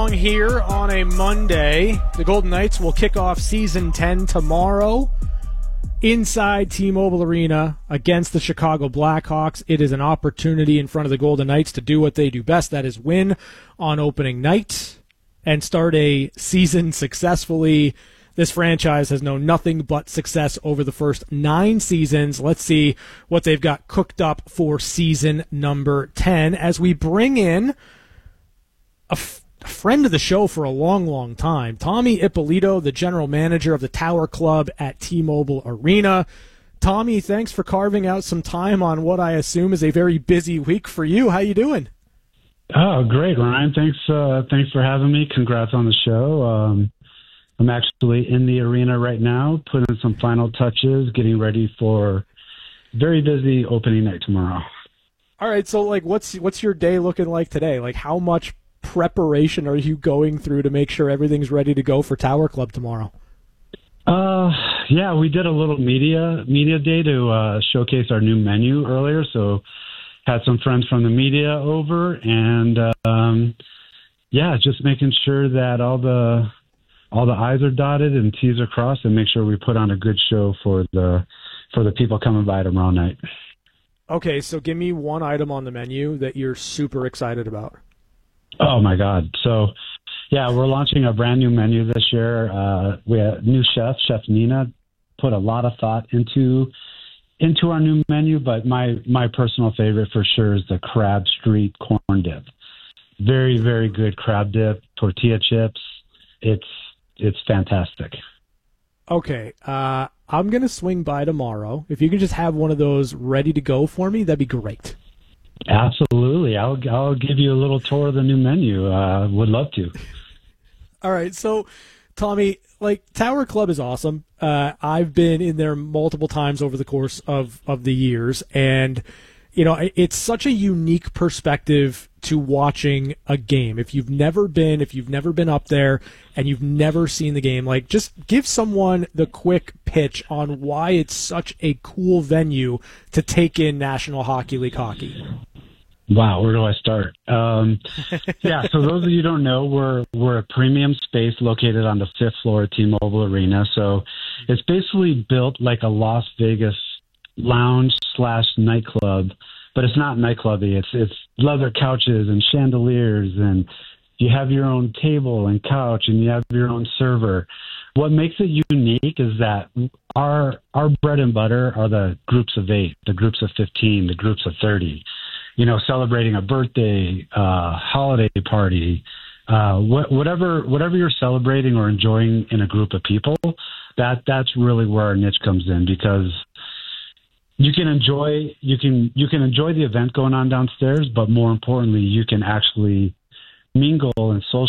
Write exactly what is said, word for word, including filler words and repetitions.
along here on a Monday. The Golden Knights will kick off Season ten tomorrow inside T-Mobile Arena against the Chicago Blackhawks. It is an opportunity in front of the Golden Knights to do what they do best, that is win on opening night and start a season successfully. This franchise has known nothing but success over the first nine seasons. Let's see what they've got cooked up for season number ten as we bring in a, f- a friend of the show for a long, long time, Tommy Ippolito, the general manager of the Tower Club at T-Mobile Arena. Tommy, thanks for carving out some time on what I assume is a very busy week for you. How you doing? Oh, great, Ryan. Thanks, uh, thanks for having me. Congrats on the show. Um, I'm actually in the arena right now, putting some final touches, getting ready for very busy opening night tomorrow. All right, so like, what's what's your day looking like today? Like, how much preparation are you going through to make sure everything's ready to go for Tower Club tomorrow? Uh, yeah, we did a little media media day to uh, showcase our new menu earlier. So, had some friends from the media over, and um, yeah, just making sure that all the all the I's are dotted and T's are crossed, and make sure we put on a good show for the for the people coming by tomorrow night. Okay, so give me one item on the menu that you're super excited about. Oh my God! So, yeah, we're launching a brand new menu this year. Uh, we have new chef, Chef Nina, put a lot of thought into into our new menu. But my my personal favorite for sure is the Crab Street corn dip. Very very good crab dip, tortilla chips. It's It's fantastic. Okay, uh, I'm going to swing by tomorrow. If you can just have one of those ready to go for me, that'd be great. Absolutely. I'll I'll give you a little tour of the new menu. Uh, would love to. All right, so, Tommy, like, Tower Club is awesome. Uh, I've been in there multiple times over the course of, of the years, and, you know, it's such a unique perspective to watching a game. If you've never been, if you've never been up there and you've never seen the game, like, just give someone the quick pitch on why it's such a cool venue to take in National Hockey League hockey. Wow, where do I start? Um, yeah, so those of you who don't know, we're we're a premium space located on the fifth floor of T-Mobile Arena. So it's basically built like a Las Vegas lounge slash nightclub, but it's not nightclubby. It's it's leather couches and chandeliers, and you have your own table and couch, and you have your own server. What makes it unique is that our our bread and butter are the groups of eight, the groups of fifteen, the groups of thirty. You know, celebrating a birthday, uh, holiday party, uh, wh- whatever whatever you're celebrating or enjoying in a group of people. That that's really where our niche comes in, because you can enjoy you can you can enjoy the event going on downstairs, but more importantly, you can actually mingle and